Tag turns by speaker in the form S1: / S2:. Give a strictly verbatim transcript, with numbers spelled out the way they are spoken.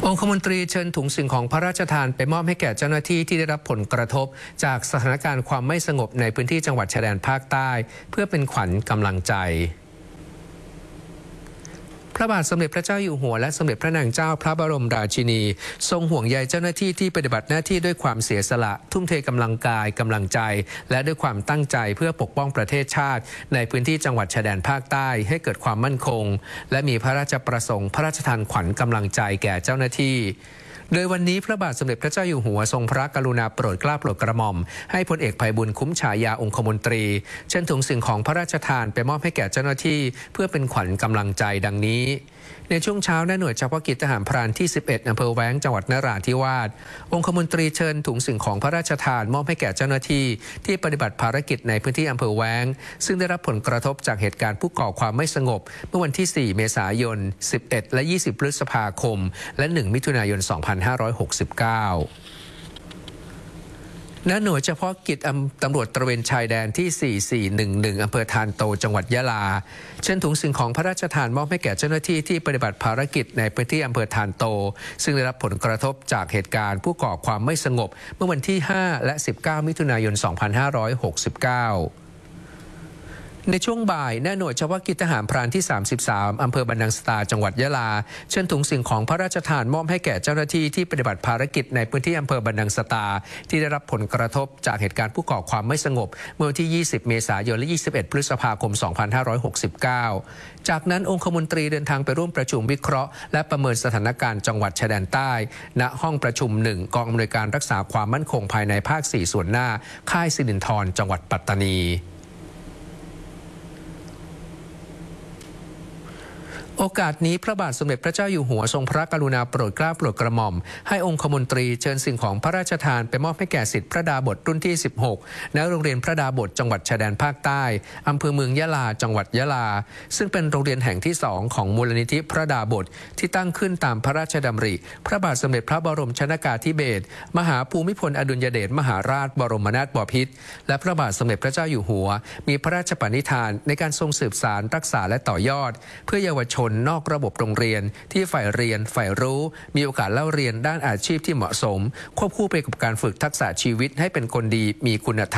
S1: องคมนตรีเชิญถุงสิ่งของพระราชทานไปมอบให้แก่เจ้าหน้าที่ที่ได้รับผลกระทบจากสถานการณ์ความไม่สงบในพื้นที่จังหวัดชายแดนภาคใต้เพื่อเป็นขวัญกำลังใจพระบาทสมเด็จพระเจ้าอยู่หัวและสมเด็จพระนางเจ้าพระบรมราชินีทรงห่วงใยเจ้าหน้าที่ที่ปฏิบัติหน้าที่ด้วยความเสียสละทุ่มเทกำลังกายกำลังใจและด้วยความตั้งใจเพื่อปกป้องประเทศชาติในพื้นที่จังหวัดชายแดนภาคใต้ให้เกิดความมั่นคงและมีพระราชประสงค์พระราชทานขวัญกำลังใจแก่เจ้าหน้าที่โดยวันนี้พระบาทสมเด็จพระเจ้าอยู่หัวทรงพระกรุณาโปรดเกล้าโปรดกระหม่อมให้พลเอกไพบูลย์คุ้มฉายาองคมนตรีเชิญถุงสิ่งของพระราชทานไปมอบให้แก่เจ้าหน้าที่เพื่อเป็นขวัญกำลังใจดังนี้ในช่วงเช้าหน้าหน่วยเฉพาะกิจทหารพรานที่สิบเอ็ดอำเภอแว้งจังหวัดนราธิวาสองคมนตรีเชิญถุงสิ่งของพระราชทานมอบให้แก่เจ้าหน้าที่ที่ปฏิบัติภารกิจในพื้นที่อำเภอแว้งซึ่งได้รับผลกระทบจากเหตุการณ์ผู้ก่อความไม่สงบเมื่อวันที่สี่เมษายนสิบเอ็ดและยี่สิบพฤษภาคมและหนึ่งมิถุนายนสองพันห้าร้อยหกสิบเก้าณ หน่วยเฉพาะกิจตำรวจตระเวนชายแดนที่สี่สี่หนึ่งหนึ่งอำเภอธารโตจังหวัดยะลาเชิญถุงสิ่งของพระราชทานมอบให้แก่เจ้าหน้าที่ที่ปฏิบัติภารกิจในพื้นที่อำเภอธารโตซึ่งได้รับผลกระทบจากเหตุการณ์ผู้ก่อความไม่สงบเมื่อวันที่ห้าและสิบเก้ามิถุนายนสองพันห้าร้อยหกสิบเก้าในช่วงบ่ายณ หน่วยเฉพาะกิจทหารพรานที่สามสิบสามอำเภอบรรนังสตาจังหวัดยะลาเชิญถุงสิ่งของพระราชทานมอบให้แก่เจ้าหน้าที่ที่ปฏิบัติภารกิจในพื้นที่อำเภอบรรนังสตาที่ได้รับผลกระทบจากเหตุการณ์ผู้ก่อความไม่สงบเมื่อวันที่ยี่สิบเมษายนและยี่สิบเอ็ดพฤษภาคมสองพันห้าร้อยหกสิบเก้าจากนั้นองคมนตรีเดินทางไปร่วมประชุมวิเคราะห์และประเมินสถานการณ์จังหวัดชายแดนใต้ณห้องประชุมหนึ่งกองอำนวยการรักษาความมั่นคงภายในภาคสี่ส่วนหน้าค่ายสิรินธรจังหวัดปัตตานีโอกาสนี้พระบาทสมเด็จพระเจ้าอยู่หัวทรงพระกรุณาโปรดเกล้าโปรดกระหม่อมให้องคมนตรีเชิญสิ่งของพระราชทานไปมอบให้แก่ศิษย์พระดาบทรุ่นที่สิบหกณโรงเรียนพระดาบทจังหวัดชายแดนภาคใต้อำเภอเมืองยะลาจังหวัดยะลาซึ่งเป็นโรงเรียนแห่งที่สองของมูลนิธิพระดาบทที่ตั้งขึ้นตามพระราชดำริพระบาทสมเด็จพระบรมชนกาธิเบศรมหาภูมิพลอดุลยเดชมหาราชบรมนาถบพิตรและพระบาทสมเด็จพระเจ้าอยู่หัวมีพระราชปณิธานในการทรงสืบสานรักษาและต่อยอดเพื่อเยาวชนนอกระบบโรงเรียนที่ใฝ่เรียนใฝ่รู้มีโอกาสเล่าเรียนด้านอาชีพที่เหมาะสมควบคู่ไปกับการฝึกทักษะชีวิตให้เป็นคนดีมีคุณธรรม